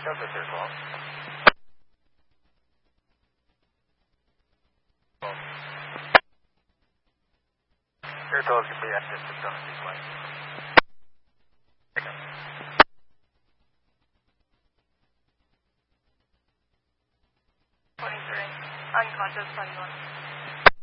subject there, call. Air 12 can be active to some of these lines. 23, unconscious 21.